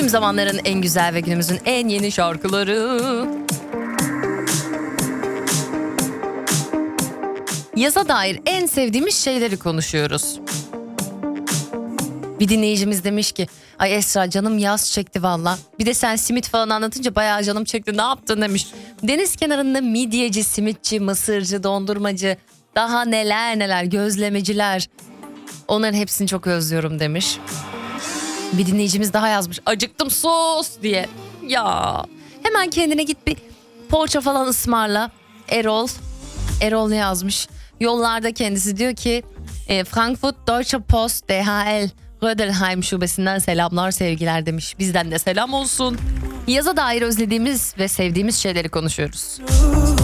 Tüm zamanların en güzel ve günümüzün en yeni şarkıları. Yaza dair en sevdiğimiz şeyleri konuşuyoruz. Bir dinleyicimiz demiş ki, ay Esra canım yaz çekti valla. Bir de sen simit falan anlatınca bayağı canım çekti, ne yaptın demiş. Deniz kenarında midyeci, simitçi, mısırcı, dondurmacı, daha neler neler, gözlemeciler. Onların hepsini çok özlüyorum demiş. Bir dinleyicimiz daha yazmış, acıktım sus diye. Ya hemen kendine git bir poğaça falan ısmarla. Erol ne yazmış? Yollarda kendisi diyor ki Frankfurt Deutsche Post DHL Rödelheim şubesinden selamlar sevgiler demiş. Bizden de selam olsun. Yaza dair özlediğimiz ve sevdiğimiz şeyleri konuşuyoruz.